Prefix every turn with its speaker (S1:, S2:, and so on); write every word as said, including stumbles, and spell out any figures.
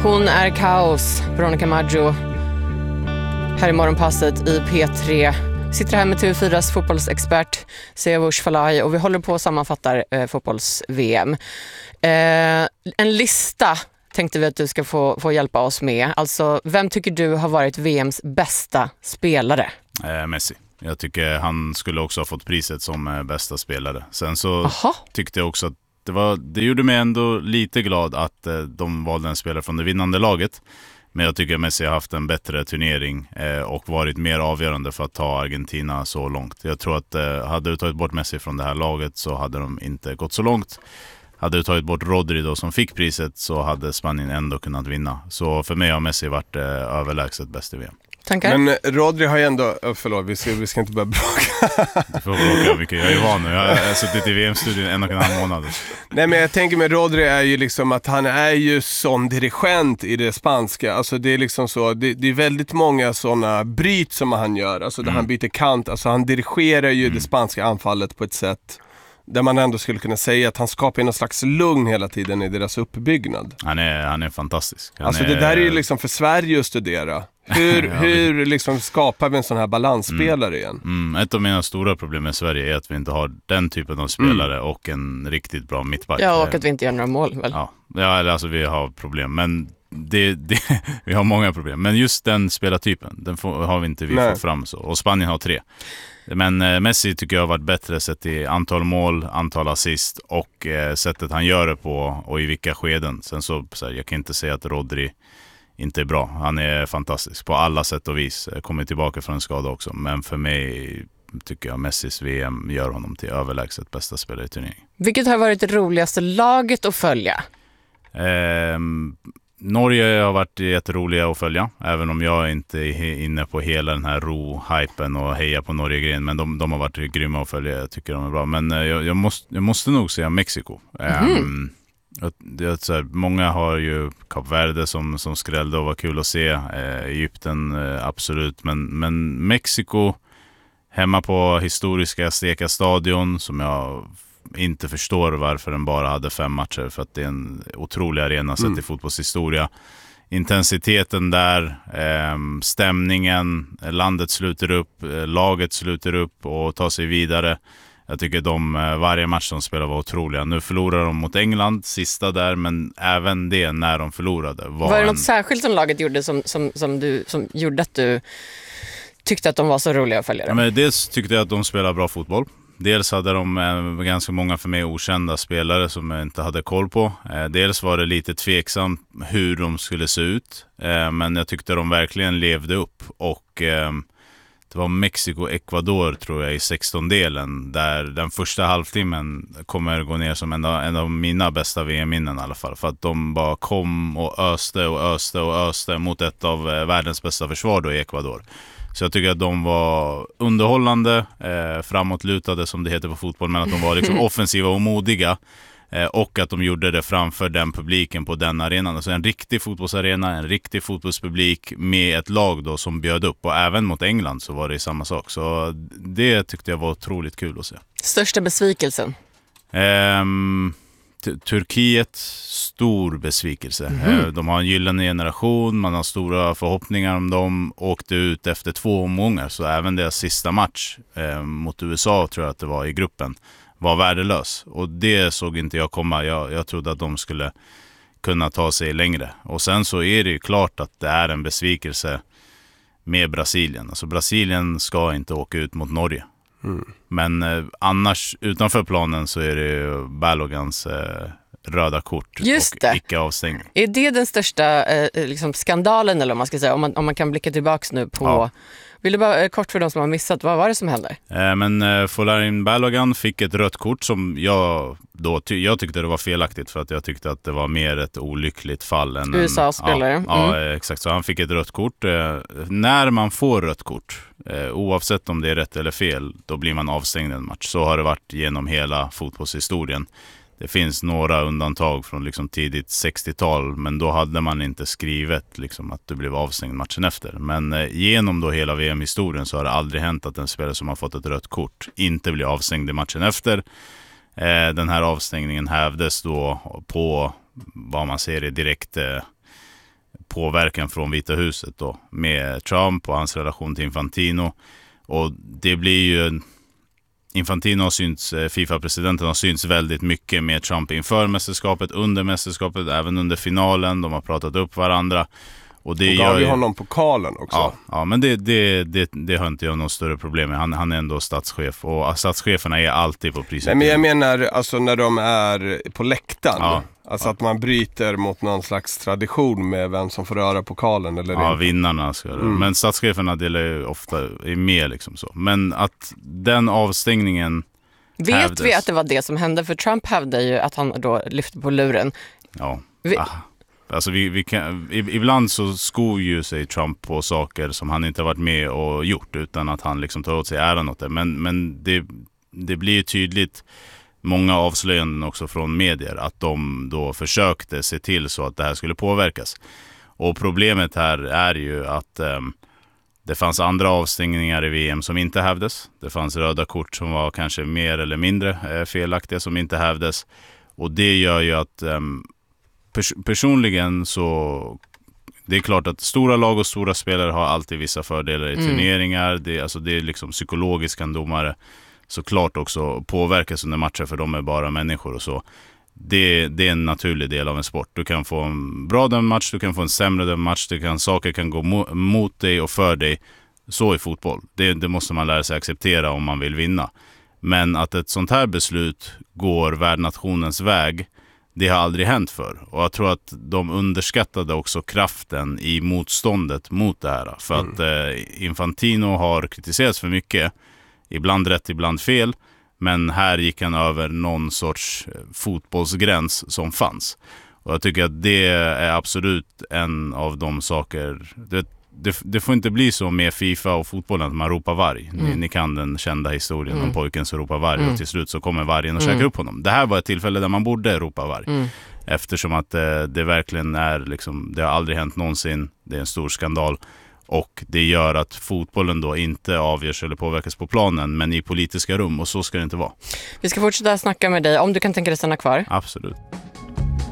S1: Hon är kaos, Veronica Maggio. Här i morgonpasset i P tre. Sitter här med T V fyras fotbollsexpert Siavush Falai och vi håller på att sammanfatta eh, fotbolls-V M. Eh, en lista tänkte vi att du ska få, få hjälpa oss med. Alltså, vem tycker du har varit V M:s bästa spelare?
S2: Eh, Messi. Jag tycker han skulle också ha fått priset som eh, bästa spelare. Sen så Aha. tyckte jag också att det, var, det gjorde mig ändå lite glad att eh, de valde en spelare från det vinnande laget. Men jag tycker att Messi har haft en bättre turnering eh, och varit mer avgörande för att ta Argentina så långt. Jag tror att eh, hade du tagit bort Messi från det här laget så hade de inte gått så långt. Hade du tagit bort Rodri då som fick priset så hade Spanien ändå kunnat vinna. Så för mig har Messi varit eh, överlägset bäst i V M.
S1: Tankar?
S3: Men Rodri har ju ändå... Förlåt, vi ska, vi ska inte börja bråka.
S2: Du får bråka mycket. Jag är van nu. Jag har suttit i V M-studien en och en halv månad.
S3: Nej, men jag tänker med Rodri är ju liksom att han är ju som dirigent i det spanska. Alltså det är liksom så... Det, det är väldigt många sådana bryt som han gör. Alltså där mm. han byter kant. Alltså han dirigerar ju mm. det spanska anfallet på ett sätt... där man ändå skulle kunna säga att han skapar någon slags lugn hela tiden i deras uppbyggnad.
S2: Han är, han är fantastisk. Han
S3: alltså
S2: är...
S3: det där är ju liksom för Sverige att studera. Hur, ja, hur liksom skapar vi en sån här balansspelare
S2: mm.
S3: igen?
S2: Mm. Ett av mina stora problem med Sverige är att vi inte har den typen av spelare mm. och en riktigt bra mittback.
S1: Ja, och att vi inte gör några mål väl?
S2: Ja, ja alltså vi har problem. Men det, det, vi har många problem. Men just den spelartypen, den får, har vi inte vi fått fram så. Och Spanien har tre. Men eh, Messi tycker jag har varit bättre sett i antal mål, antal assist och eh, sättet han gör det på och i vilka skeden. Sen så, så här, jag kan inte säga att Rodri inte är bra. Han är fantastisk på alla sätt och vis. Kommer tillbaka från en skada också. Men för mig tycker jag Messis V M gör honom till överlägset bästa spelare i turneringen.
S1: Vilket har varit det roligaste laget att följa?
S2: Eh, Norge har varit jätteroliga att följa, även om jag inte är inne på hela den här ro-hypen och heja på Norge-grejen, men de, de har varit grymma att följa, jag tycker de är bra. Men jag, jag, måste, jag måste nog säga Mexiko. Mm. Um, det, så här, många har ju Kap Verde som, som skrällde och var kul att se, eh, Egypten eh, absolut, men, men Mexiko hemma på historiska Azteca stadion som jag inte förstår varför den bara hade fem matcher, för att det är en otrolig arena sett mm. i fotbollshistoria. Intensiteten där, eh, stämningen, landet sluter upp, eh, laget sluter upp och tar sig vidare. Jag tycker de, eh, varje match de spelar var otroliga. Nu förlorar de mot England, sista där, men även det när de förlorade var,
S1: var det
S2: en...
S1: något särskilt som laget gjorde som, som, som, du, som gjorde att du tyckte att de var så roliga att följa?
S2: Ja, men dels tyckte jag att de spelar bra fotboll. Dels hade de eh, ganska många för mig okända spelare som jag inte hade koll på. Eh, dels var det lite tveksamt hur de skulle se ut. Eh, men jag tyckte de verkligen levde upp. Och eh, det var Mexiko-Ecuador tror jag i sextondelen. Där den första halvtimmen kommer gå ner som en av, en av mina bästa V M-minnen i alla fall. För att de bara kom och öste och öste och öste mot ett av eh, världens bästa försvar då i Ecuador. Så jag tycker att de var underhållande, eh, framåtlutade som det heter på fotboll, men att de var liksom offensiva och modiga eh, och att de gjorde det framför den publiken på den arenan. Alltså en riktig fotbollsarena, en riktig fotbollspublik med ett lag då som bjöd upp, och även mot England så var det samma sak. Så det tyckte jag var otroligt kul att se.
S1: Största besvikelsen?
S2: Ehm... Turkiet, stor besvikelse. Mm. De har en gyllene generation, man har stora förhoppningar om dem, åkte ut efter två omgångar, så även deras sista match eh, mot U S A tror jag att det var i gruppen var värdelös, och det såg inte jag komma. Jag, jag trodde att de skulle kunna ta sig längre, och sen så är det ju klart att det är en besvikelse med Brasilien. Alltså Brasilien ska inte åka ut mot Norge. Mm. Men eh, annars utanför planen så är det ju Balogans eh, röda kort.
S1: Just
S2: och
S1: det.
S2: icke-avstängning.
S1: Är det den största eh, liksom skandalen, eller om man ska säga, om man, om man kan blicka tillbaks nu på... Ja. Vill du bara eh, kort för de som har missat, vad var det som hände?
S2: Eh, men eh, Folarin Balogan fick ett rött kort som jag då ty- jag tyckte det var felaktigt, för att jag tyckte att det var mer ett olyckligt fall än
S1: U S A-spelare.
S2: En, ja, mm. ja, exakt. Så han fick ett rött kort. Eh, när man får rött kort, eh, oavsett om det är rätt eller fel, då blir man avstängd en match. Så har det varit genom hela fotbollshistorien. Det finns några undantag från liksom tidigt sextiotal, men då hade man inte skrivit liksom att du blev avstängd matchen efter. Men eh, genom då hela V M-historien så har det aldrig hänt att en spelare som har fått ett rött kort inte blir avstängd i matchen efter. Eh, den här avstängningen hävdes då på vad man ser i direkt eh, påverkan från Vita huset då, med Trump och hans relation till Infantino. Och det blir ju... Infantino har synts, FIFA-presidenten har synts väldigt mycket med Trump inför mästerskapet, under mästerskapet, även under finalen. De har pratat upp varandra. Och det
S3: och
S2: gav
S3: ju
S2: ju
S3: honom pokalen också.
S2: Ja, ja men det, det, det, det har inte jag något större problem med. Han, han är ändå statschef och statscheferna är alltid på priset.
S3: Nej, men jag menar alltså när de är på läktaren.
S2: Ja.
S3: Alltså att man bryter mot någon slags tradition med vem som får röra pokalen eller
S2: Ja,
S3: inte.
S2: vinnarna ska det. Mm. Men statscheferna delar ju ofta är med liksom så. Men att den avstängningen
S1: Vet
S2: hävdes.
S1: vi att det var det som hände? För Trump hävdade ju att han då lyfte på luren.
S2: Ja.
S1: Vi...
S2: Ah. Alltså vi, vi kan, ibland så skor ju sig Trump på saker som han inte har varit med och gjort utan att han liksom tar åt sig äran åt det. Men, men det, det blir ju tydligt många avslöjanden också från medier att de då försökte se till så att det här skulle påverkas. Och problemet här är ju att eh, det fanns andra avstängningar i V M som inte hävdes. Det fanns röda kort som var kanske mer eller mindre eh, felaktiga som inte hävdes. Och det gör ju att eh, pers- personligen så... Det är klart att stora lag och stora spelare har alltid vissa fördelar i turneringar. Mm. Det, alltså det är liksom psykologiskt kan domare såklart också påverkas under matcher för de är bara människor och så. Det, det är en naturlig del av en sport. Du kan få en bra dömd match, du kan få en sämre dömd match, du kan, saker kan gå mo- mot dig och för dig. Så i fotboll. Det, det måste man lära sig acceptera om man vill vinna. Men att ett sånt här beslut går värdnationens väg, det har aldrig hänt för. Och jag tror att de underskattade också kraften i motståndet mot det här. För mm. att eh, Infantino har kritiserats för mycket. Ibland rätt, ibland fel. Men här gick han över någon sorts fotbollsgräns som fanns. Och jag tycker att det är absolut en av de saker... Det, det, det får inte bli så med FIFA och fotbollen att man ropar varg. Mm. Ni, ni kan den kända historien mm. om pojken som ropar varg mm. och till slut så kommer vargen och mm. käkar upp honom. Det här var ett tillfälle där man borde ropa varg. Mm. Eftersom att det, det verkligen är liksom, det har aldrig hänt någonsin. Det är en stor skandal. Och det gör att fotbollen då inte avgörs eller påverkas på planen men i politiska rum, och så ska det inte vara.
S1: Vi ska fortsätta snacka med dig om du kan tänka dig stanna kvar.
S2: Absolut.